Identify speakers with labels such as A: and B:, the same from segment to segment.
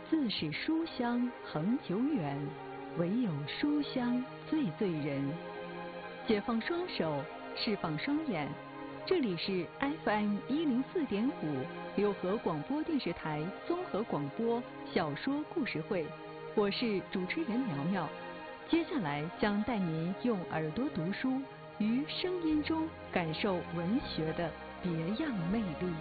A: 自是书香恒久远，唯有书香最醉人。解放双手，释放双眼，这里是 FM104.5六合广播电视台综合广播小说故事会，我是主持人苗苗。接下来将带您用耳朵读书，于声音中感受文学的别样魅力。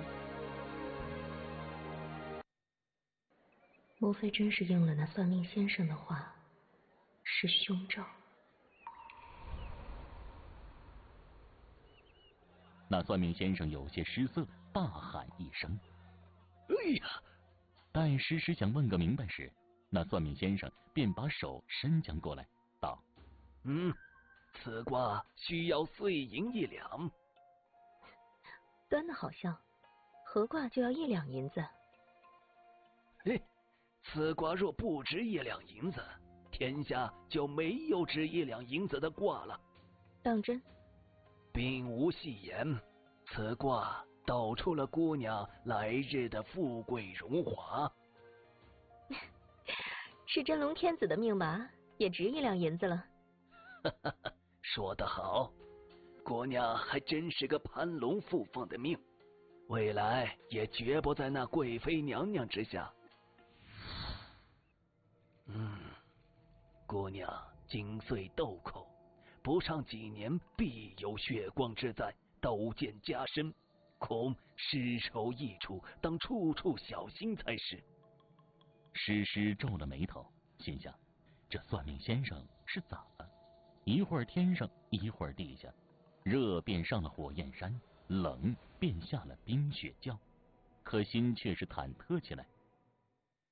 B: 莫非真是应了那算命先生的话，是凶兆？
C: 那算命先生有些失色，大喊一声：“
D: 哎呀！”
C: 待诗诗想问个明白时，那算命先生便把手伸将过来，道：“
D: 此卦需要碎银1两。”
B: 端的好像，合卦就要1两银子。
D: 此卦若不值1两银子，天下就没有值1两银子的卦了。
B: 当真？
D: 并无戏言，此卦道出了姑娘来日的富贵荣华。
B: 是真龙天子的命吧，也值1两银子了。
D: 说得好，姑娘还真是个攀龙附凤的命，未来也绝不在那贵妃娘娘之下。姑娘经岁豆蔻，不上几年必有血光之灾，斗剑加身，恐尸首异处，当处处小心才是。
C: 诗诗皱了眉头，心想这算命先生是咋了？一会儿天上，一会儿地下，热便上了火焰山，冷便下了冰雪窖，可心却是忐忑起来。